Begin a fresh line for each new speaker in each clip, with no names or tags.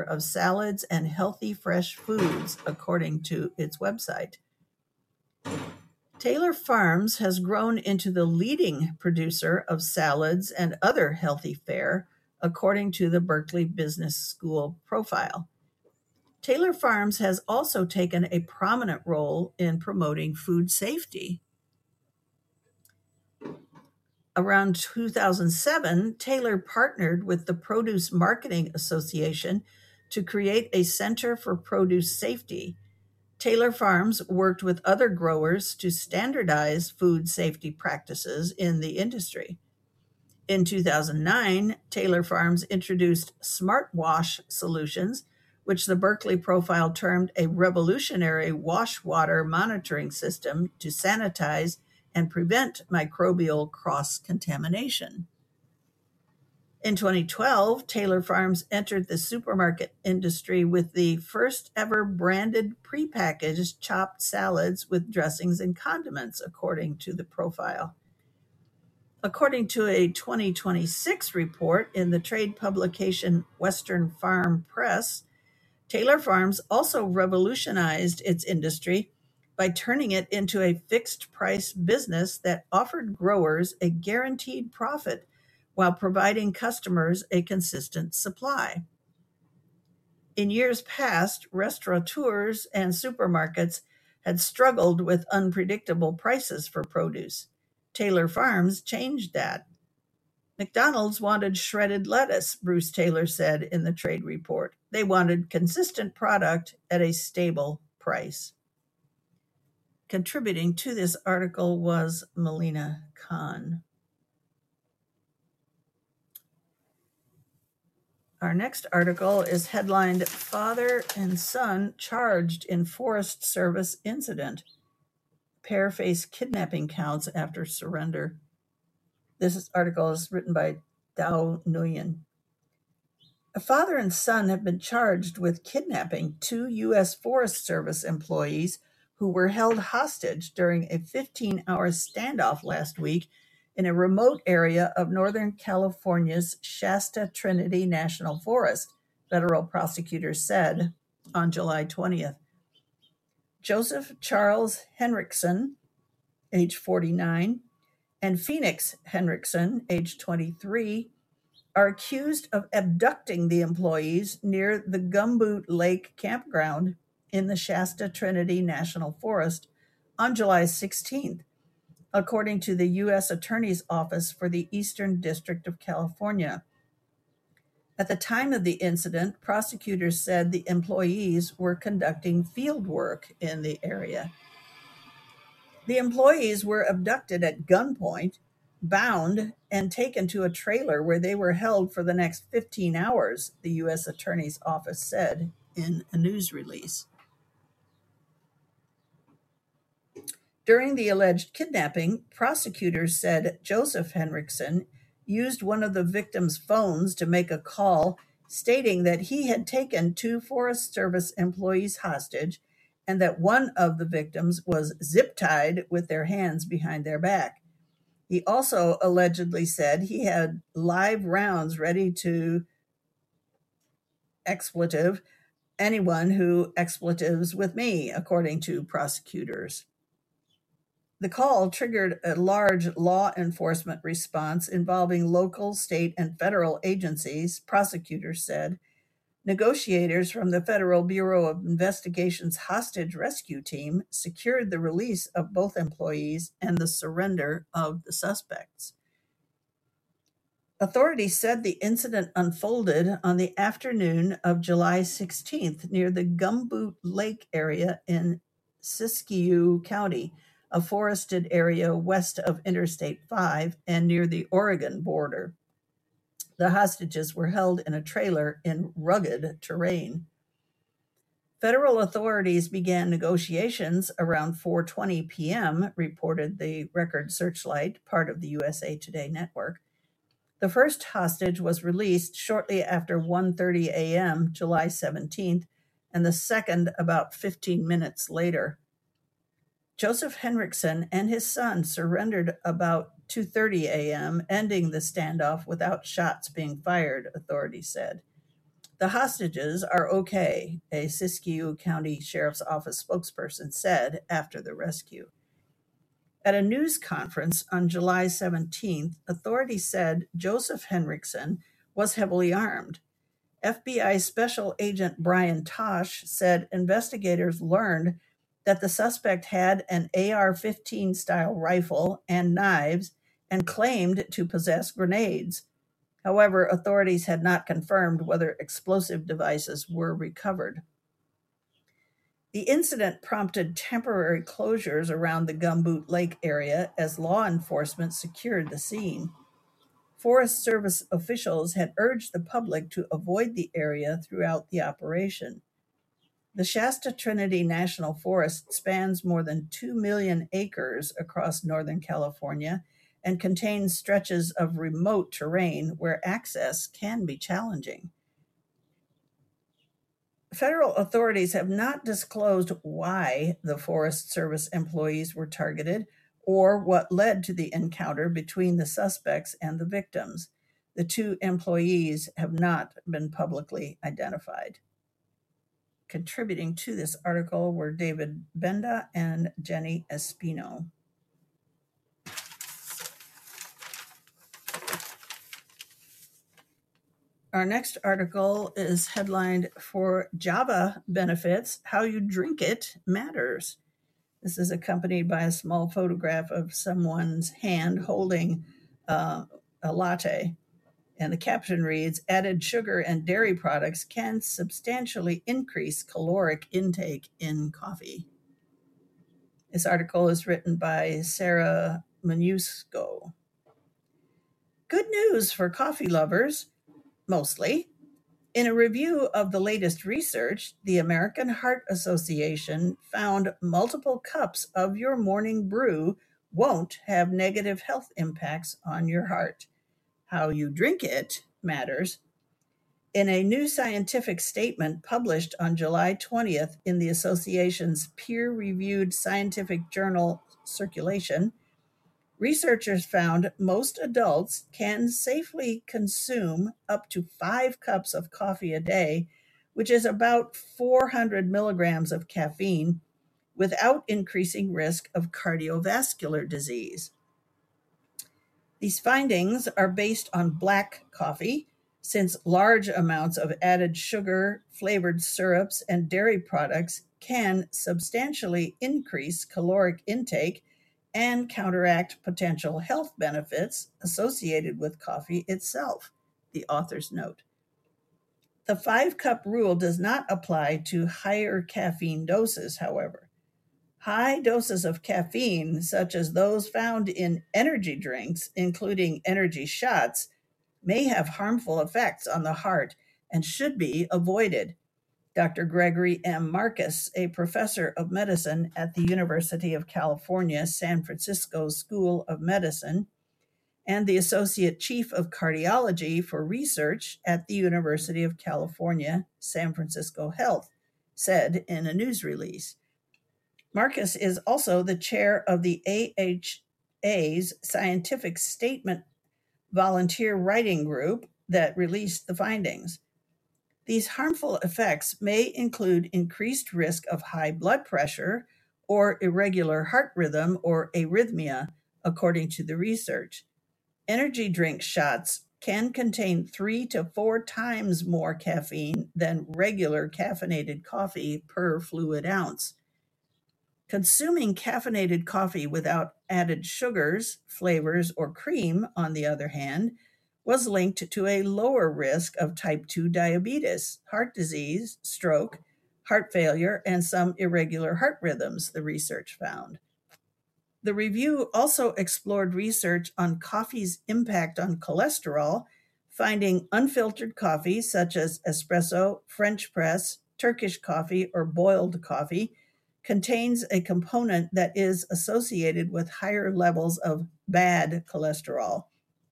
of salads and healthy fresh foods, according to its website. Taylor Farms has grown into the leading producer of salads and other healthy fare, according to the Berkeley Business School profile. Taylor Farms has also taken a prominent role in promoting food safety. Around 2007, Taylor partnered with the Produce Marketing Association to create a Center for Produce Safety. Taylor Farms worked with other growers to standardize food safety practices in the industry. In 2009, Taylor Farms introduced SmartWash solutions, which the Berkeley profile termed a revolutionary wash water monitoring system to sanitize and prevent microbial cross-contamination. In 2012, Taylor Farms entered the supermarket industry with the first ever branded prepackaged chopped salads with dressings and condiments, according to the profile. According to a 2026 report in the trade publication Western Farm Press, Taylor Farms also revolutionized its industry by turning it into a fixed price business that offered growers a guaranteed profit while providing customers a consistent supply. In years past, restaurateurs and supermarkets had struggled with unpredictable prices for produce. Taylor Farms changed that. McDonald's wanted shredded lettuce, Bruce Taylor said in the trade report. They wanted consistent product at a stable price. Contributing to this article was Melina Kahn. Our next article is headlined Father and Son Charged in Forest Service Incident. Pair face kidnapping counts after surrender. This article is written by Dao Nguyen. A father and son have been charged with kidnapping 2 U.S. Forest Service employees who were held hostage during a 15-hour standoff last week in a remote area of Northern California's Shasta Trinity National Forest, federal prosecutors said on July 20th. Joseph Charles Henriksen, age 49, and Phoenix Henriksen, age 23, are accused of abducting the employees near the Gumboot Lake campground in the Shasta Trinity National Forest on July 16th, according to the U.S. Attorney's Office for the Eastern District of California. At the time of the incident, prosecutors said the employees were conducting field work in the area. The employees were abducted at gunpoint, bound, and taken to a trailer where they were held for the next 15 hours, the U.S. Attorney's Office said in a news release. During the alleged kidnapping, prosecutors said Joseph Henriksen used one of the victim's phones to make a call stating that he had taken 2 Forest Service employees hostage and that one of the victims was zip-tied with their hands behind their back. He also allegedly said he had live rounds ready to expletive anyone who expletives with me, according to prosecutors. The call triggered a large law enforcement response involving local, state, and federal agencies, prosecutors said. Negotiators from the Federal Bureau of Investigation's hostage rescue team secured the release of both employees and the surrender of the suspects. Authorities said the incident unfolded on the afternoon of July 16th near the Gumboot Lake area in Siskiyou County, a forested area west of Interstate 5 and near the Oregon border. The hostages were held in a trailer in rugged terrain. Federal authorities began negotiations around 4:20 p.m., reported the Record Searchlight, part of the USA Today network. The first hostage was released shortly after 1:30 a.m., July 17th, and the second about 15 minutes later. Joseph Henriksen and his son surrendered about 2:30 a.m., ending the standoff without shots being fired, authorities said. The hostages are okay, a Siskiyou County Sheriff's Office spokesperson said after the rescue. At a news conference on July 17th, authorities said Joseph Henriksen was heavily armed. FBI Special Agent Brian Tosh said investigators learned that the suspect had an AR 15 style rifle and knives and claimed to possess grenades. However, authorities had not confirmed whether explosive devices were recovered. The incident prompted temporary closures around the Gumboot Lake area as law enforcement secured the scene. Forest Service officials had urged the public to avoid the area throughout the operation. The Shasta Trinity National Forest spans more than 2 million acres across Northern California and contains stretches of remote terrain where access can be challenging. Federal authorities have not disclosed why the Forest Service employees were targeted or what led to the encounter between the suspects and the victims. The two employees have not been publicly identified. Contributing to this article were David Benda and Jenny Espino. Our next article is headlined "For Java Benefits, How You Drink It Matters." This is accompanied by a small photograph of someone's hand holding a latte. And the caption reads, "Added sugar and dairy products can substantially increase caloric intake in coffee." This article is written by Sarah Manusco. Good news for coffee lovers, mostly. In a review of the latest research, the American Heart Association found multiple cups of your morning brew won't have negative health impacts on your heart. How you drink it matters. In a new scientific statement published on July 20th in the association's peer-reviewed scientific journal Circulation, researchers found most adults can safely consume up to 5 cups of coffee a day, which is about 400 milligrams of caffeine, without increasing risk of cardiovascular disease. These findings are based on black coffee, since large amounts of added sugar, flavored syrups, and dairy products can substantially increase caloric intake and counteract potential health benefits associated with coffee itself, the authors note. The 5-cup rule does not apply to higher caffeine doses, however. High doses of caffeine, such as those found in energy drinks, including energy shots, may have harmful effects on the heart and should be avoided. Dr. Gregory M. Marcus, a professor of medicine at the University of California, San Francisco School of Medicine, and the associate chief of cardiology for research at the University of California, San Francisco Health, said in a news release. Marcus is also the chair of the AHA's Scientific Statement volunteer writing group that released the findings. These harmful effects may include increased risk of high blood pressure or irregular heart rhythm or arrhythmia, according to the research. Energy drink shots can contain 3 to 4 times more caffeine than regular caffeinated coffee per fluid ounce. Consuming caffeinated coffee without added sugars, flavors, or cream, on the other hand, was linked to a lower risk of type 2 diabetes, heart disease, stroke, heart failure, and some irregular heart rhythms, the research found. The review also explored research on coffee's impact on cholesterol, finding unfiltered coffee such as espresso, French press, Turkish coffee, or boiled coffee contains a component that is associated with higher levels of bad cholesterol.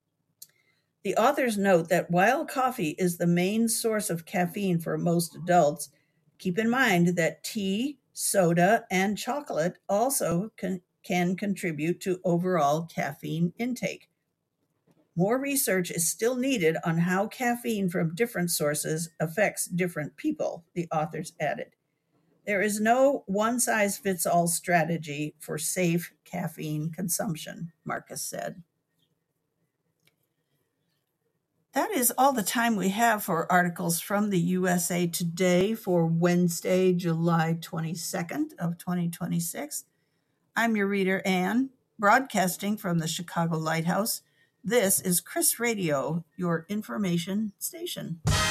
The authors note that while coffee is the main source of caffeine for most adults, keep in mind that tea, soda, and chocolate also can contribute to overall caffeine intake. More research is still needed on how caffeine from different sources affects different people, the authors added. There is no one-size-fits-all strategy for safe caffeine consumption, Marcus said. That is all the time we have for articles from the USA Today for Wednesday, July 22nd of 2026. I'm your reader, Anne, broadcasting from the Chicago Lighthouse. This is Chris Radio, your information station.